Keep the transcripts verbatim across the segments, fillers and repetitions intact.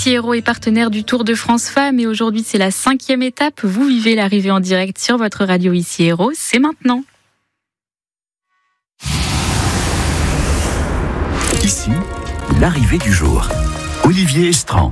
Ici Héros est partenaire du Tour de France Femmes et aujourd'hui c'est la cinquième étape. Vous vivez l'arrivée en direct sur votre radio Ici Héros, c'est maintenant. Ici, l'arrivée du jour. Olivier Estran.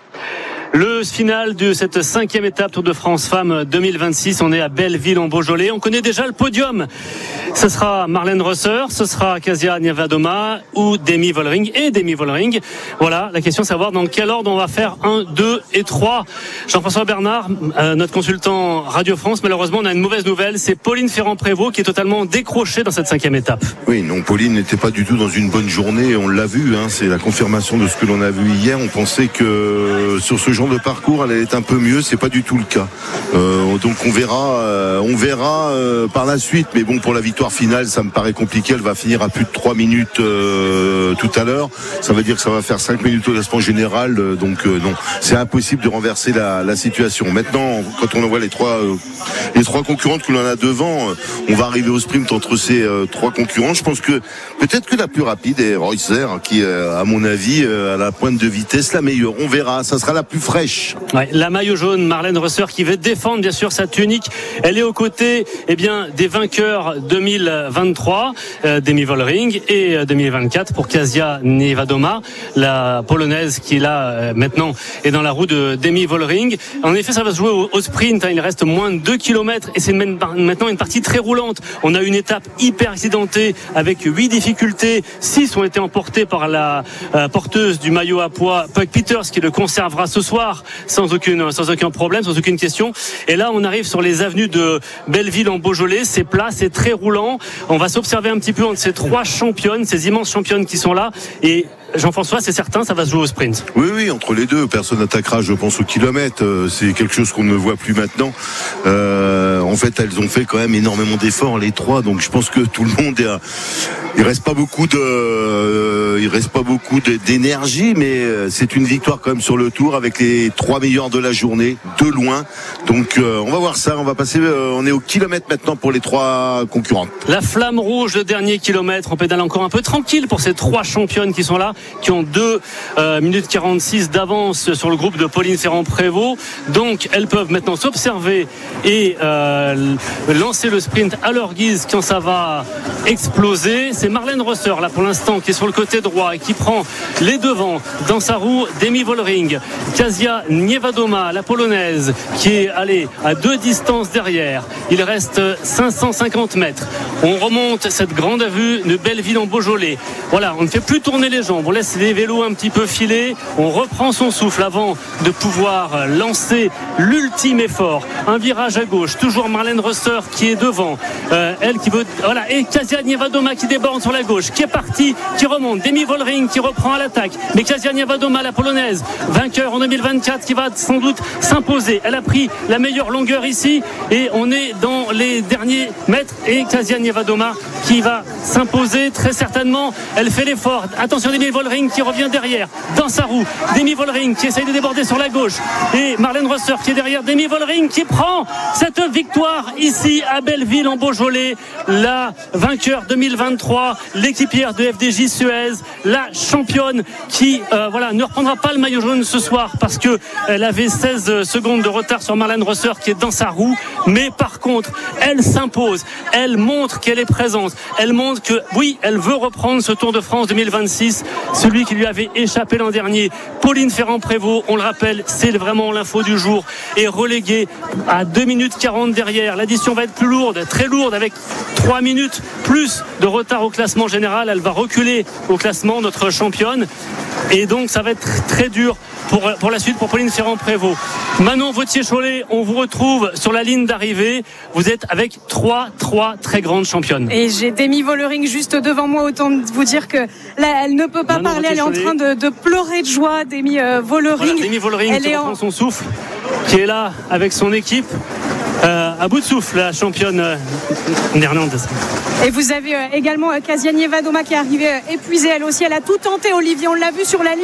Le final de cette cinquième étape Tour de France Femmes deux mille vingt-six. On est à Belleville en Beaujolais. On connaît déjà le podium. Ce sera Marlène Rösser, ce sera Kasia Niewiadoma ou Demi Vollering et Demi Vollering. Voilà, la question c'est savoir dans quel ordre on va faire un, deux et trois. Jean-François Bernard, euh, notre consultant Radio France, malheureusement on a une mauvaise nouvelle. C'est Pauline Ferrand-Prévot qui est totalement décrochée dans cette cinquième étape. Oui, non, Pauline n'était pas du tout dans une bonne journée. On l'a vu, hein, c'est la confirmation de ce que l'on a vu hier. On pensait que sur ce genre de parcours, elle allait être un peu mieux. C'est pas du tout le cas. Euh, donc on verra, euh, on verra euh, par la suite. Mais bon, pour la victoire finale, ça me paraît compliqué. Elle va finir à plus de trois minutes euh, tout à l'heure. Ça veut dire que ça va faire cinq minutes au classement général. Euh, donc euh, non, c'est impossible de renverser la, la situation. Maintenant, quand on voit les trois, euh, les trois concurrentes que l'on a devant, euh, on va arriver au sprint entre ces euh, trois concurrents. Je pense que peut-être que la plus rapide est Reusser, qui, euh, à mon avis, euh, à la pointe de vitesse, la meilleure. On verra. Ça sera la plus fraîche. Ouais, la maillot jaune, Marlène Rösser, qui veut défendre bien sûr sa tunique. Elle est aux côtés, eh bien, des vainqueurs deux mille vingt-trois, euh, Demi Vollering, et euh, deux mille vingt-quatre pour Kasia Niewiadoma, la polonaise qui là euh, maintenant est dans la roue de Demi Vollering. En effet, ça va se jouer au, au sprint. Hein, il reste moins de deux kilomètres et c'est maintenant une partie très roulante. On a une étape hyper accidentée avec huit difficultés. six ont été emportées par la euh, porteuse du maillot à pois, Puck Peters, qui le conservera ce soir sans aucune, sans aucun problème, sans aucune question. Et là, on arrive sur les avenues de Belleville en Beaujolais. C'est plat, c'est très roulant. On va s'observer un petit peu entre ces trois championnes, ces immenses championnes qui sont là. Et Jean-François, c'est certain, ça va se jouer au sprint. Oui, oui, entre les deux, personne n'attaquera, je pense, au kilomètre. C'est quelque chose qu'on ne voit plus maintenant. Euh, en fait, elles ont fait quand même énormément d'efforts, les trois. Donc, je pense que tout le monde est. Il reste pas beaucoup de, euh, il reste pas beaucoup de, d'énergie, mais c'est une victoire quand même sur le Tour avec les trois meilleurs de la journée, de loin. Donc, euh, on va voir ça. On va passer. Euh, on est au kilomètre maintenant pour les trois concurrentes. La flamme rouge, le dernier kilomètre. On pédale encore un peu tranquille pour ces trois championnes qui sont là, qui ont deux euh, minutes quarante-six d'avance sur le groupe de Pauline Ferrand-Prévot. Donc elles peuvent maintenant s'observer et euh, lancer le sprint à leur guise quand ça va exploser. C'est Marlène Rösser là pour l'instant qui est sur le côté droit et qui prend les devants dans sa roue. Demi Vollering, Kasia Niewiadoma, la polonaise, qui est allée à deux distances derrière. Il reste cinq cent cinquante mètres. On remonte cette grande avenue de Belleville en Beaujolais. Voilà, on ne fait plus tourner les jambes. On laisse les vélos un petit peu filer, on reprend son souffle avant de pouvoir lancer l'ultime effort. Un virage à gauche, toujours Marlène Rösser qui est devant, euh, elle qui veut, voilà, et Kasia Niewiadoma qui déborde sur la gauche, qui est partie, qui remonte, Demi Vollering qui reprend à l'attaque, mais Kasia Niewiadoma, la polonaise, vainqueur en deux mille vingt-quatre, qui va sans doute s'imposer. Elle a pris la meilleure longueur ici et on est dans les derniers mètres et Kasia Niewiadoma qui va s'imposer très certainement. Elle fait l'effort. Attention, Demi Vollering qui revient derrière dans sa roue. Demi Vollering qui essaye de déborder sur la gauche et Marlène Rösser qui est derrière. Demi Vollering qui prend cette victoire ici à Belleville en Beaujolais. La vainqueur deux mille vingt-trois, l'équipière de F D J Suez, la championne qui euh, voilà ne reprendra pas le maillot jaune ce soir parce que elle avait seize secondes de retard sur Marlène Rösser qui est dans sa roue. Mais par contre, elle s'impose. Elle montre qu'elle est présente. Elle montre que oui, elle veut reprendre ce Tour de France deux mille vingt-six. Celui qui lui avait échappé l'an dernier. Pauline Ferrand-Prévot, on le rappelle, c'est vraiment l'info du jour, est reléguée à deux minutes quarante derrière. L'addition va être plus lourde, très lourde, avec trois minutes plus de retard au classement général. Elle va reculer au classement, notre championne. Et donc, ça va être très dur pour, pour la suite pour Pauline Ferrand-Prévôt. Manon Vautier-Cholet, on vous retrouve sur la ligne d'arrivée. Vous êtes avec trois, trois très grandes championnes. Et j'ai Demi Vollering juste devant moi. Autant vous dire que là, elle ne peut pas Manon parler. Elle est en train de, de pleurer de joie. Demi euh, Vollering. Voilà, Demi Vollering elle qui est reprend en... son souffle, qui est là avec son équipe. Euh, à bout de souffle, la championne euh, néerlandaise. Et vous avez euh, également euh, Kasia Niewiadoma qui est arrivée euh, épuisée elle aussi. Elle a tout tenté, Olivier, on l'a vu sur la ligne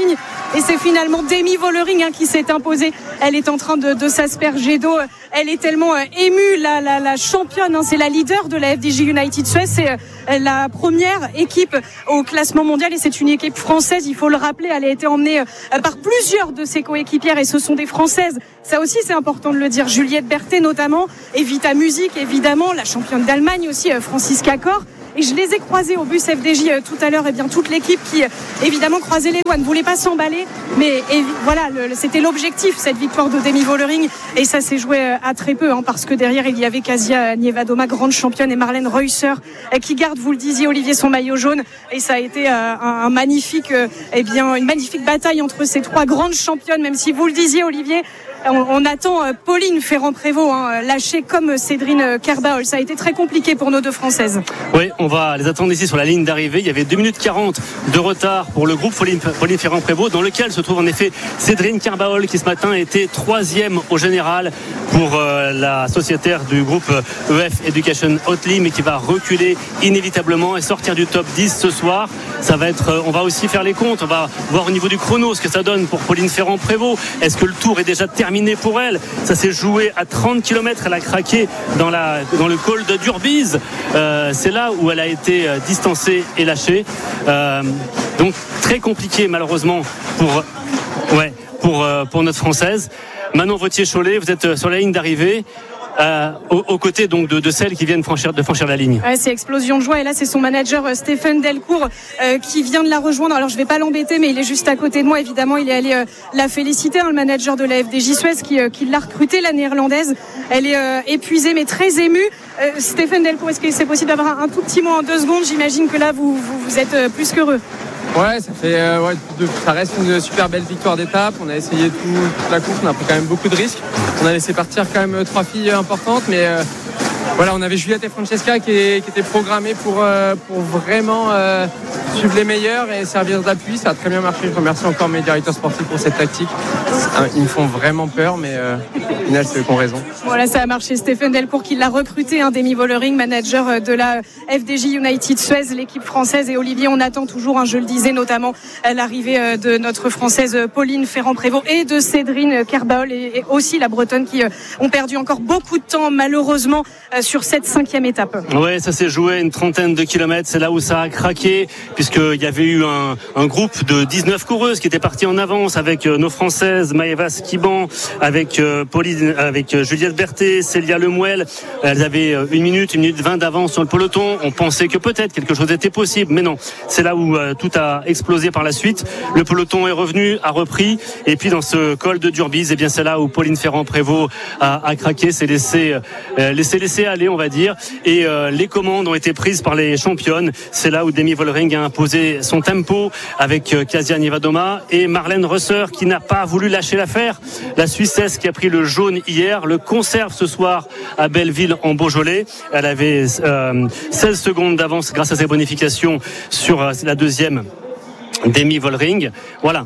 et c'est finalement Demi Vollering hein, qui s'est imposée. Elle est en train de, de s'asperger d'eau. Elle est tellement euh, émue, la, la, la championne, hein, c'est la leader de la F D J United Suez, c'est euh, la première équipe au classement mondial et c'est une équipe française, il faut le rappeler, elle a été emmenée euh, par plusieurs de ses coéquipières et ce sont des Françaises. Ça aussi c'est important de le dire, Juliette Berthet notamment, Evita Music évidemment, la championne d'Allemagne aussi, euh, Franziska Kor. Et je les ai croisés au bus F D J euh, tout à l'heure, et bien toute l'équipe qui euh, évidemment croisait les doigts, ne voulait pas s'emballer, mais et, voilà, le, c'était l'objectif cette victoire de Demi Vollering et ça s'est joué euh, à très peu hein, parce que derrière il y avait Kasia Nievadoma, grande championne, et Marlène Reusser euh, qui garde, vous le disiez Olivier, son maillot jaune et ça a été euh, un, un magnifique, euh, eh bien une magnifique bataille entre ces trois grandes championnes, même si vous le disiez Olivier. On, on attend euh, Pauline Ferrand-Prévot hein, lâchée comme Cédrine Kerbaol. Ça a été très compliqué pour nos deux Françaises. Oui, on va les attendre ici sur la ligne d'arrivée. Il y avait deux minutes quarante de retard pour le groupe Pauline, Pauline Ferrand-Prévot, dans lequel se trouve en effet Cédrine Kerbaol qui ce matin était troisième au général pour euh, la sociétaire du groupe E F Education Hotly, mais qui va reculer inévitablement et sortir du top dix ce soir. Ça va être, euh, on va aussi faire les comptes. On va voir au niveau du chrono ce que ça donne pour Pauline Ferrand-Prévôt. Est-ce que le tour est déjà terminé pour elle? Ça s'est joué à trente kilomètres. Elle a craqué dans, la, dans le col de Durbiz. Euh, c'est là où elle a été distancée et lâchée. Euh, donc très compliqué malheureusement pour, ouais, pour, euh, pour notre Française. Manon Vautier-Cholet, vous êtes sur la ligne d'arrivée. Euh, aux, aux côtés donc de, de celles qui viennent franchir, de franchir la ligne. Ouais, c'est explosion de joie et là c'est son manager euh, Stéphane Delcourt euh, qui vient de la rejoindre. Alors je vais pas l'embêter mais il est juste à côté de moi évidemment. Il est allé euh, la féliciter, hein, le manager de la F D J Suez qui, euh, qui l'a recrutée, la néerlandaise. Elle est euh, épuisée mais très émue. Euh, Stéphane Delcourt, est-ce que c'est possible d'avoir un, un tout petit mot en deux secondes? J'imagine que là vous, vous, vous êtes euh, plus qu'heureux. Ouais, ça fait, euh, ouais, de, ça reste une super belle victoire d'étape. On a essayé tout, toute la course, on a pris quand même beaucoup de risques. On a laissé partir quand même trois filles importantes, mais euh, voilà, on avait Juliette et Francesca qui, est, qui étaient programmées pour, euh, pour vraiment euh, suivre les meilleurs et servir d'appui. Ça a très bien marché. Je remercie encore mes directeurs sportifs pour cette tactique. Ils me font vraiment peur, mais euh, au final, c'est eux qui ont raison. Voilà, ça a marché. Stéphane Delcourt qui l'a recruté, hein, Demi Vollering, manager de la F D J United Suez, l'équipe française. Et Olivier, on attend toujours, hein, je le disais, notamment l'arrivée de notre Française Pauline Ferrand-Prévot et de Cédrine Kerbaol et, et aussi la Bretonne qui euh, ont perdu encore beaucoup de temps, malheureusement, euh, sur cette cinquième étape. Ouais, ça s'est joué une trentaine de kilomètres. C'est là où ça a craqué, puisqu'il y avait eu un, un groupe de dix-neuf coureuses qui étaient parties en avance avec euh, nos Françaises, Maëva Skiban, avec euh, Pauline, avec euh, Juliette Berthet, Célia Lemouel. Elles avaient euh, une minute, une minute vingt d'avance sur le peloton. On pensait que peut-être quelque chose était possible, mais non. C'est là où euh, tout a explosé par la suite. Le peloton est revenu, a repris, et puis dans ce col de Durbiz, eh bien c'est là où Pauline Ferrand-Prévôt a, a craqué, s'est laissé, euh, laissé laisser aller, on va dire, et euh, les commandes ont été prises par les championnes. C'est là où Demi Vollering a imposé son tempo avec euh, Kasia Nievadoma et Marlène Reusser qui n'a pas voulu lâcher l'affaire. La Suissesse qui a pris le jaune hier le conserve ce soir à Belleville en Beaujolais. Elle avait euh, seize secondes d'avance grâce à ses bonifications sur euh, la deuxième Demi Vollering. Voilà.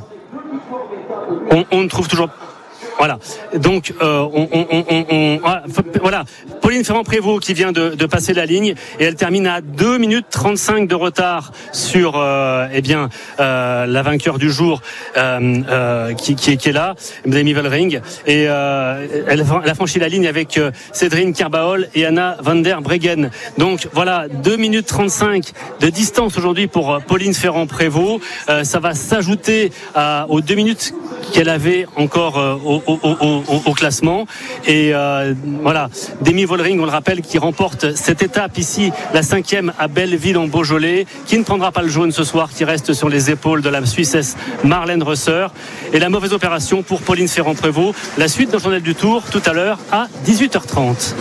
On, on ne trouve toujours Voilà. Donc, euh, on, on, on, on, voilà. Pauline Ferrand-Prévot qui vient de, de passer la ligne et elle termine à deux minutes trente-cinq de retard sur, euh, eh bien, euh, la vainqueur du jour, euh, euh, qui, qui, qui est là, Demi Vollering. Et euh, elle, elle a franchi la ligne avec euh, Cédrine Kerbaol et Anna van der Breggen. Donc, voilà, deux minutes trente-cinq de distance aujourd'hui pour Pauline Ferrand-Prévot. Euh, ça va s'ajouter à, aux deux minutes qu'elle avait encore euh, au, au, au, au, au classement. Et euh, voilà, Demi Vollering, on le rappelle, qui remporte cette étape ici, la cinquième à Belleville en Beaujolais, qui ne prendra pas le jaune ce soir, qui reste sur les épaules de la Suissesse Marlène Reusser. Et la mauvaise opération pour Pauline Ferrand-Prévot. La suite dans le journal du Tour tout à l'heure à dix-huit heures trente.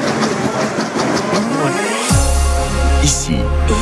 Ici,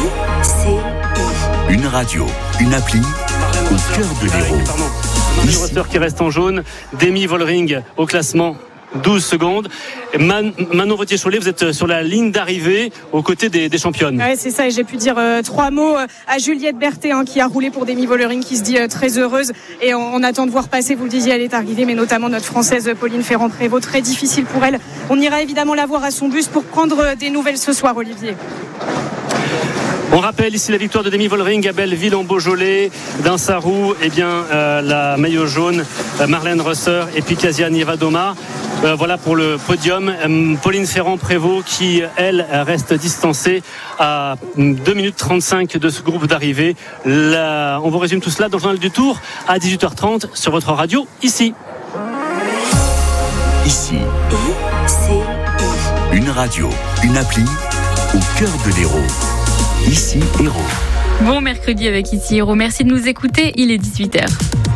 une radio, une appli au cœur de l'Hérault. Marlène Reusser qui reste en jaune, Demi Vollering au classement douze secondes. Man, Manon Vautier-Cholet, vous êtes sur la ligne d'arrivée aux côtés des, des championnes. Oui, c'est ça, et j'ai pu dire euh, trois mots à Juliette Berthet, hein, qui a roulé pour Demi Vollering, qui se dit euh, très heureuse, et on, on attend de voir passer, vous le disiez, elle est arrivée, mais notamment notre Française Pauline Ferrand-Prévot, très difficile pour elle. On ira évidemment la voir à son bus pour prendre des nouvelles ce soir, Olivier. On rappelle ici la victoire de Demi Vollering à Belleville en Beaujolais, dans sa roue, eh bien, euh, la maillot jaune, euh, Marlène Rosser et puis Kasia Nievadoma. Euh, voilà pour le podium. Euh, Pauline Ferrand-Prévot qui, elle, reste distancée à deux minutes trente-cinq de ce groupe d'arrivée. Là, on vous résume tout cela dans le journal du Tour à dix-huit heures trente sur votre radio, ici. Ici, une radio, une appli au cœur de l'Hérault. Ici, Hérault. Bon mercredi avec Ici Hérault. Merci de nous écouter. Il est dix-huit heures.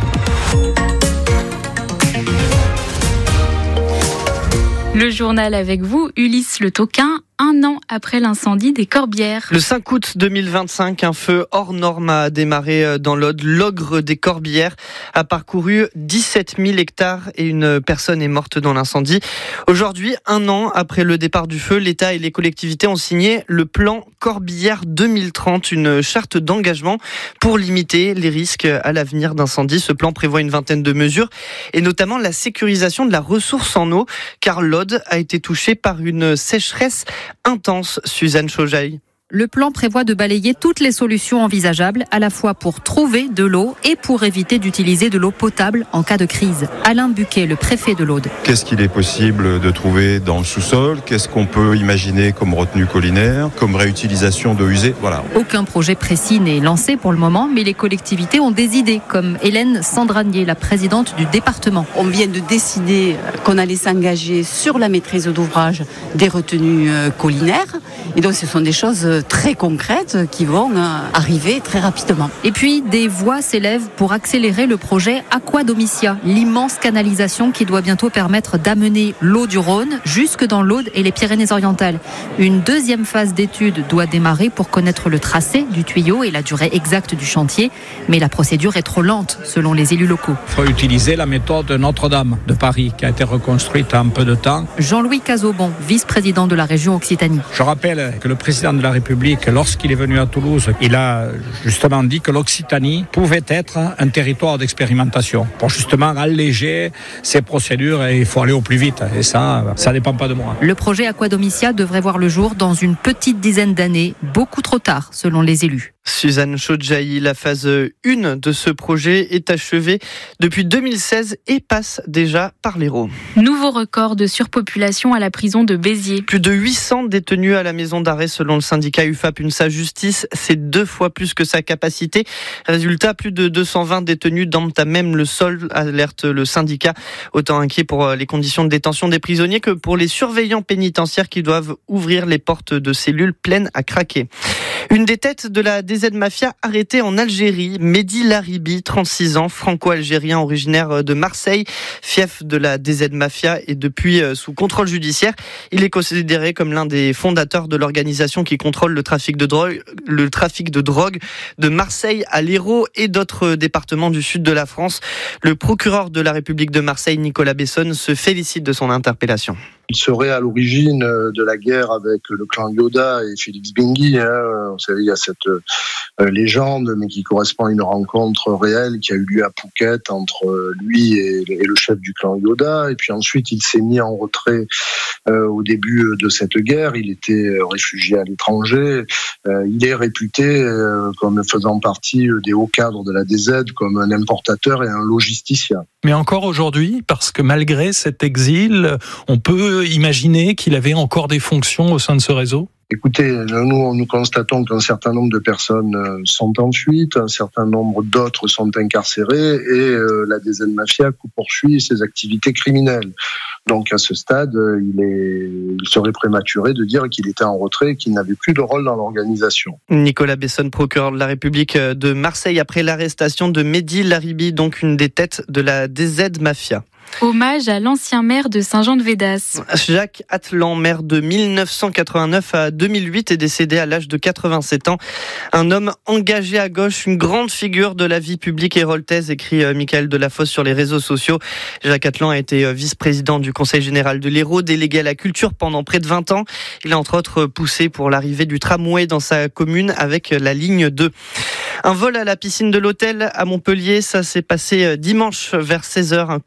Le journal avec vous, Ulysse Le Toquin, un an après l'incendie des Corbières. Le cinq août deux mille vingt-cinq, un feu hors norme a démarré dans l'Aude. L'ogre des Corbières a parcouru dix-sept mille hectares et une personne est morte dans l'incendie. Aujourd'hui, un an après le départ du feu, l'État et les collectivités ont signé le plan Corbières deux mille trente, une charte d'engagement pour limiter les risques à l'avenir d'incendie. Ce plan prévoit une vingtaine de mesures et notamment la sécurisation de la ressource en eau, car l'Aude a été touchée par une sécheresse intense. Suzanne Chaujaille. Le plan prévoit de balayer toutes les solutions envisageables, à la fois pour trouver de l'eau et pour éviter d'utiliser de l'eau potable en cas de crise. Alain Buquet, le préfet de l'Aude. Qu'est-ce qu'il est possible de trouver dans le sous-sol ? Qu'est-ce qu'on peut imaginer comme retenue collinaire, comme réutilisation d'eau usée ? Voilà. Aucun projet précis n'est lancé pour le moment, mais les collectivités ont des idées, comme Hélène Sandranier, la présidente du département. On vient de décider qu'on allait s'engager sur la maîtrise d'ouvrage des retenues collinaires. Et donc ce sont des choses très concrètes qui vont arriver très rapidement. Et puis des voies s'élèvent pour accélérer le projet Aquadomicia, l'immense canalisation qui doit bientôt permettre d'amener l'eau du Rhône jusque dans l'Aude et les Pyrénées-Orientales. Une deuxième phase d'étude doit démarrer pour connaître le tracé du tuyau et la durée exacte du chantier, mais la procédure est trop lente selon les élus locaux. Il faut utiliser la méthode Notre-Dame de Paris qui a été reconstruite en peu de temps. Jean-Louis Cazobon, vice-président de la région Occitanie. Je rappelle que le président de la République, lorsqu'il est venu à Toulouse, il a justement dit que l'Occitanie pouvait être un territoire d'expérimentation pour justement alléger ces procédures et il faut aller au plus vite. Et ça, ça ne dépend pas de moi. Le projet Aquadomicia devrait voir le jour dans une petite dizaine d'années, beaucoup trop tard selon les élus. Suzanne Chaujaille, la phase un de ce projet est achevée depuis deux mille seize et passe déjà par l'Hérault. Nouveau record de surpopulation à la prison de Béziers. Plus de huit cents détenus à la maison d'arrêt selon le syndicat U F A P UNSA Justice. C'est deux fois plus que sa capacité. Résultat, plus de deux cent vingt détenus dorment à même le sol, alerte le syndicat. Autant inquiet pour les conditions de détention des prisonniers que pour les surveillants pénitentiaires qui doivent ouvrir les portes de cellules pleines à craquer. Une des têtes de la D Z Mafia arrêtée en Algérie, Mehdi Laribi, trente-six ans, franco-algérien originaire de Marseille, fief de la D Z Mafia et depuis sous contrôle judiciaire. Il est considéré comme l'un des fondateurs de l'organisation qui contrôle le trafic de drogue, le trafic de drogue de Marseille à l'Hérault et d'autres départements du sud de la France. Le procureur de la République de Marseille, Nicolas Besson, se félicite de son interpellation. Il serait à l'origine de la guerre avec le clan Yoda et Félix Bengui. Hein. Vous savez, il y a cette euh, légende, mais qui correspond à une rencontre réelle qui a eu lieu à Phuket entre lui et, et le chef du clan Yoda. Et puis ensuite, il s'est mis en retrait euh, au début de cette guerre. Il était réfugié à l'étranger. Euh, il est réputé euh, comme faisant partie des hauts cadres de la D Z, comme un importateur et un logisticien. Mais encore aujourd'hui, parce que malgré cet exil, on peut imaginer qu'il avait encore des fonctions au sein de ce réseau ? Écoutez, nous, nous constatons qu'un certain nombre de personnes sont en fuite, un certain nombre d'autres sont incarcérées et euh, la D Z Mafia poursuit ses activités criminelles. Donc à ce stade, il, est, il serait prématuré de dire qu'il était en retrait et qu'il n'avait plus de rôle dans l'organisation. Nicolas Besson, procureur de la République de Marseille, après l'arrestation de Mehdi Laribi, donc une des têtes de la D Z Mafia. Hommage à l'ancien maire de Saint-Jean-de-Védas. Jacques Atlan, maire de mille neuf cent quatre-vingt-neuf à deux mille huit, est décédé à l'âge de quatre-vingt-sept ans. Un homme engagé à gauche, une grande figure de la vie publique héroltaise, écrit Michael Delafosse sur les réseaux sociaux. Jacques Atlan a été vice-président du Conseil général de l'Hérault, délégué à la culture pendant près de vingt ans. Il a entre autres poussé pour l'arrivée du tramway dans sa commune avec la ligne deux. Un vol à la piscine de l'hôtel à Montpellier, ça s'est passé dimanche vers seize heures. Un couple a laissé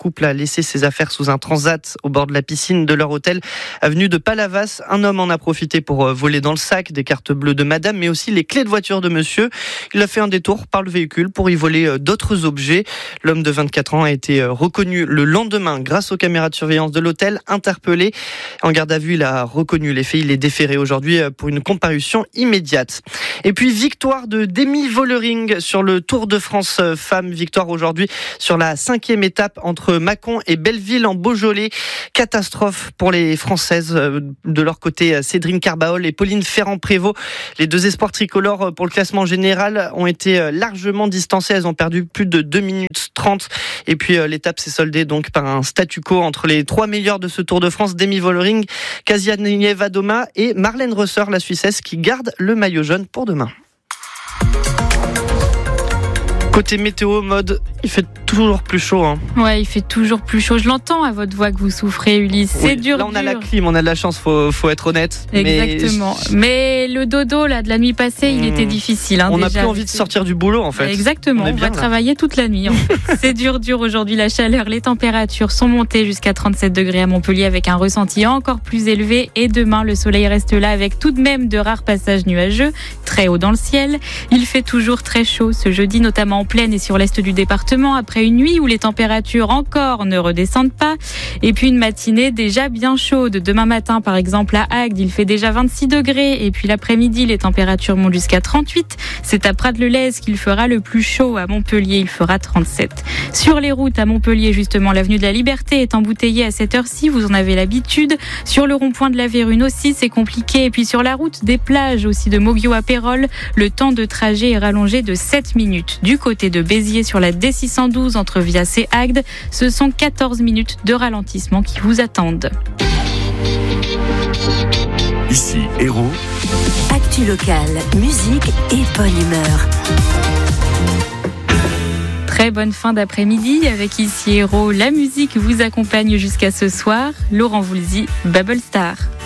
laissé ses affaires sous un transat au bord de la piscine de leur hôtel avenue de Palavas. Un homme en a profité pour voler dans le sac des cartes bleues de madame, mais aussi les clés de voiture de monsieur. Il a fait un détour par le véhicule pour y voler d'autres objets. L'homme de vingt-quatre ans a été reconnu le lendemain grâce aux caméras de surveillance de l'hôtel, interpellé. En garde à vue, il a reconnu les faits. Il est déféré aujourd'hui pour une comparution immédiate. Et puis, victoire de Demi Vollering sur le Tour de France Femmes. Victoire aujourd'hui sur la cinquième étape entre Mâcon et Belleville en Beaujolais. Catastrophe pour les Françaises. De leur côté, Cédrine Carbaol et Pauline Ferrand-Prévot, les deux espoirs tricolores pour le classement général, ont été largement distancées. Elles ont perdu plus de deux minutes trente. Et puis, l'étape s'est soldée donc par un statu quo entre les trois meilleurs de ce Tour de France, Demi Vollering, Kasia Nieva-Doma et Marlène Rösser, la Suissesse, qui garde le maillot jaune pour demain. Côté météo, mode, il fait toujours plus chaud. Hein. Ouais, il fait toujours plus chaud. Je l'entends à votre voix que vous souffrez, Ulysse. C'est oui, dur. Là, on dur. a la clim, on a de la chance, faut, faut être honnête. Exactement. Mais, mais le dodo là de la nuit passée, mmh. il était difficile. Hein, on n'a plus envie de sortir du boulot, en fait. Exactement. On, on va là. travailler toute la nuit. En fait. C'est dur, dur aujourd'hui. La chaleur, les températures sont montées jusqu'à trente-sept degrés à Montpellier avec un ressenti encore plus élevé. Et demain, le soleil reste là avec tout de même de rares passages nuageux, très haut dans le ciel. Il fait toujours très chaud ce jeudi, notamment en plaine et sur l'est du département, après une nuit où les températures encore ne redescendent pas. Et puis une matinée déjà bien chaude. Demain matin, par exemple, à Agde, il fait déjà vingt-six degrés. Et puis l'après-midi, les températures montent jusqu'à trente-huit. C'est à Prades-le-Lez qu'il fera le plus chaud. À Montpellier, il fera trente-sept. Sur les routes à Montpellier, justement, l'avenue de la Liberté est embouteillée à cette heure-ci. Vous en avez l'habitude. Sur le rond-point de la Vérune aussi, c'est compliqué. Et puis sur la route des plages aussi de Moguio à Pérol, le temps de trajet est rallongé de sept minutes. Du côté de Béziers, sur la D six cent douze entre Vias et Agde, ce sont quatorze minutes de ralentissement qui vous attendent. Ici, Héros. Actu locale, musique et bonne humeur. Très bonne fin d'après-midi avec Ici Héros. La musique vous accompagne jusqu'à ce soir. Laurent Voulzy, Bubble Star.